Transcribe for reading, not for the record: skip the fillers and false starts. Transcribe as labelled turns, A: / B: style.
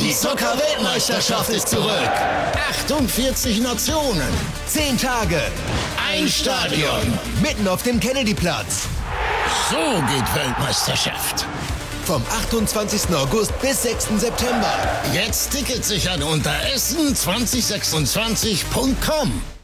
A: Die Soccer-Weltmeisterschaft ist zurück. 48 Nationen, 10 Tage, ein Stadion, mitten auf dem Kennedy-Platz.
B: So geht Weltmeisterschaft.
A: Vom 28. August bis 6. September.
B: Jetzt Tickets sichern unter essen2026.com.